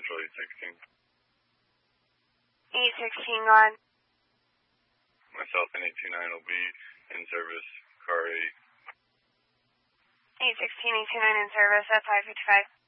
Central 816. 816 on. Myself and 829 will be in service, car 8. 816, 829 in service at 555.